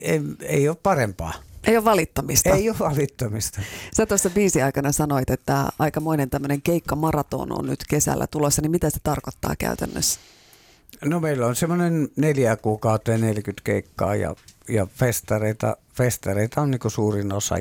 ei ole parempaa. Ei ole valittamista. Ei ole valittamista. Sä tuossa biisin aikana sanoit, että aikamoinen tämmöinen keikkamaraton on nyt kesällä tulossa, niin mitä se tarkoittaa käytännössä? No meillä on semmoinen 4 kuukautta ja 40 keikkaa ja festareita on niin kuin suurin osa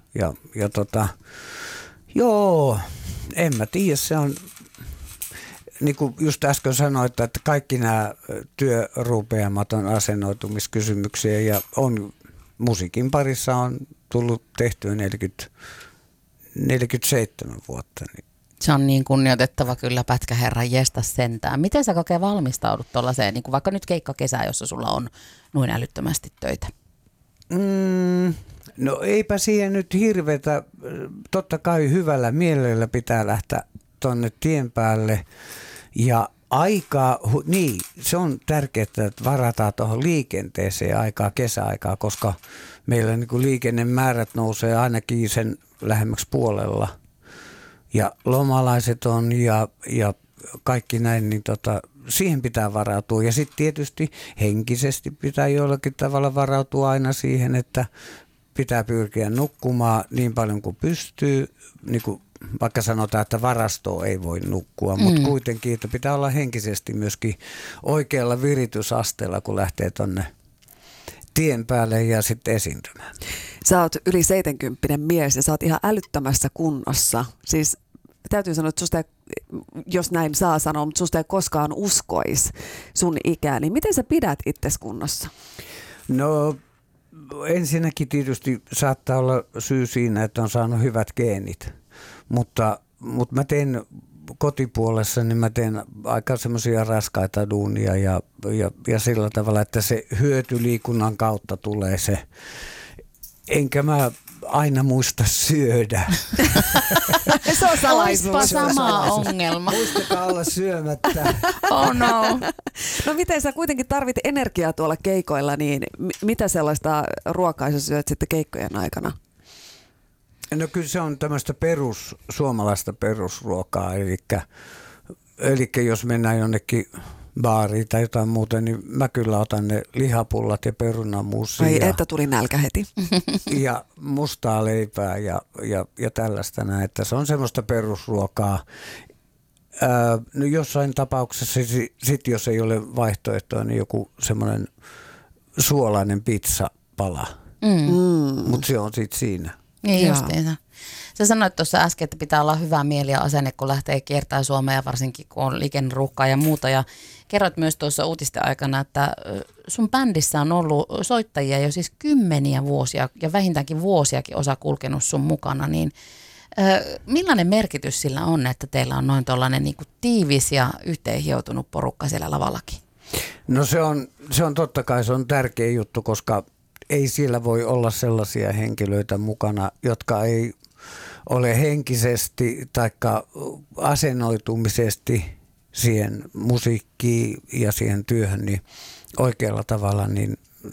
joo, en mä tiedä, se on niin kuin just äsken sanoit, että kaikki nämä työrupeamat on asennoitumiskysymyksiä ja musiikin parissa on tullut tehtyä 47 vuotta. Niin. Se on niin kunnioitettava kyllä pätkäherran jesta sentään. Miten sä kokee valmistaudut tuollaiseen, niin kuin vaikka nyt keikkakesä, jossa sulla on noin älyttömästi töitä? No eipä siihen nyt hirveätä. Totta kai hyvällä mielellä pitää lähteä tonne tien päälle. Ja niin se on tärkeää, että varataan tuohon liikenteeseen aikaa, kesäaikaa, koska meillä niin kuin liikennemäärät nousee ainakin sen lähemmäksi puolella. Ja lomalaiset on ja kaikki näin, niin siihen pitää varautua. Ja sitten tietysti henkisesti pitää jollakin tavalla varautua aina siihen, että pitää pyrkiä nukkumaan niin paljon kuin pystyy. Niin kuin vaikka sanotaan, että varastoon ei voi nukkua, mutta kuitenkin, että pitää olla henkisesti myöskin oikealla viritysasteella, kun lähtee tonne tien päälle ja sitten esiintymään. Sä oot yli 70 mies ja sä oot ihan älyttömässä kunnossa. Siis täytyy sanoa, että susta ei, jos näin saa sanoa, mutta susta ei koskaan uskoisi sun ikää. Niin miten sä pidät itses kunnossa? No ensinnäkin tietysti saattaa olla syy siinä, että on saanut hyvät geenit. Mutta mä teen kotipuolessa, niin mä teen aika semmoisia raskaita duunia ja sillä tavalla, että se hyöty liikunnan kautta tulee se. Enkä mä aina muista syödä. Se on salaisuus. Oispa sama ongelma. Muistakaa olla syömättä. Oh no. No miten sä kuitenkin tarvit energiaa tuolla keikoilla, niin mitä sellaista ruokaa sä syöt sitten keikkojen aikana? No kyllä se on tämmöistä suomalaista perusruokaa, eli jos mennään jonnekin baariin tai jotain muuta, niin mä kyllä otan ne lihapullat ja perunamuusia. Ai että tuli nälkä heti. Ja mustaa leipää ja tällaista näin, että se on semmoista perusruokaa. No jossain tapauksessa sit jos ei ole vaihtoehtoa, niin joku semmoinen suolainen pizzapala, mutta se on sitten siinä. Niin justiinsa. Sä sanoit tuossa äsken, että pitää olla hyvä mieli ja asenne, kun lähtee kiertämään Suomea ja varsinkin kun on liikenneruuhkaa ja muuta. Ja kerroit myös tuossa uutisten aikana, että sun bändissä on ollut soittajia jo siis kymmeniä vuosia ja vähintäänkin vuosiakin osa kulkenut sun mukana. Niin, millainen merkitys sillä on, että teillä on noin tuollainen niin kuin tiivis ja yhteenhioutunut porukka siellä lavallakin? No se on totta kai, se on tärkeä juttu, koska ei siellä voi olla sellaisia henkilöitä mukana, jotka ei ole henkisesti tai asennoitumisesti siihen musiikkiin ja siihen työhön niin oikealla tavalla, niin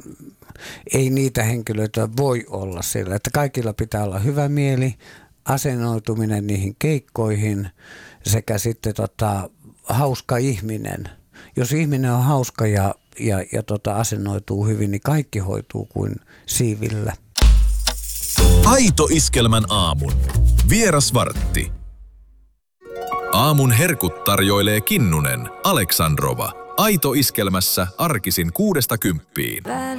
ei niitä henkilöitä voi olla siellä. Että kaikilla pitää olla hyvä mieli, asennoituminen niihin keikkoihin sekä sitten hauska ihminen. Jos ihminen on hauska ja asennoituu hyvin, niin kaikki hoituu kuin siivillä. Aito Iskelmän aamun. Vierasvartti. Aamun herkut tarjoilee Kinnunen, Aleksandrova. Aito Iskelmässä arkisin 6–10.